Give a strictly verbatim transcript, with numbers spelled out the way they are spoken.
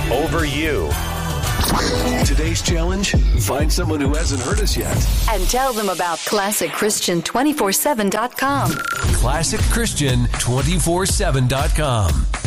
over you. Today's challenge, find someone who hasn't heard us yet. And tell them about classic christian two forty-seven dot com. classic christian two forty-seven dot com.